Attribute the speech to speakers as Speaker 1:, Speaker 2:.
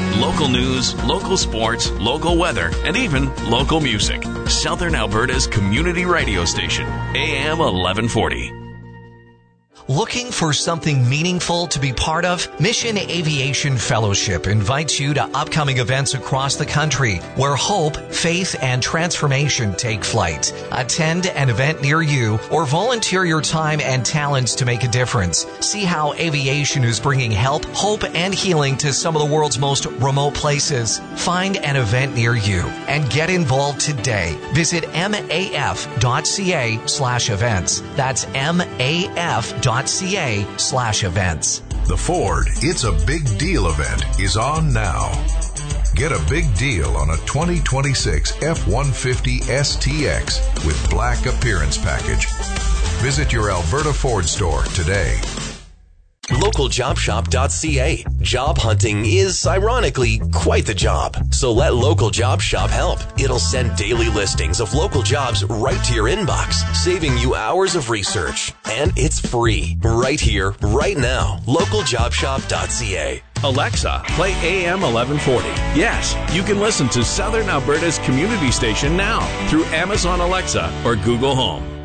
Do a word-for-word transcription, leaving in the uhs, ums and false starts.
Speaker 1: Local news, local sports, local weather, and even local music. Southern Alberta's community radio station, A M eleven forty.
Speaker 2: Looking for something meaningful to be part of? Mission Aviation Fellowship invites you to upcoming events across the country where hope, faith, and transformation take flight. Attend an event near you or volunteer your time and talents to make a difference. See how aviation is bringing help, hope, and healing to some of the world's most remote places. Find an event near you and get involved today. Visit maf.ca slash events. That's maf.ca slash events.
Speaker 3: The Ford It's a Big Deal event is on now. Get a big deal on a twenty twenty-six F one fifty S T X with black appearance package. Visit your Alberta Ford store today.
Speaker 4: local job shop dot c a. Job hunting is, ironically, quite the job. So let Local Job Shop help. It'll send daily listings of local jobs right to your inbox, saving you hours of research. And it's free. Right here, right now. local job shop dot c a.
Speaker 1: Alexa, play A M eleven forty. Yes, you can listen to Southern Alberta's community station now through Amazon Alexa or Google Home.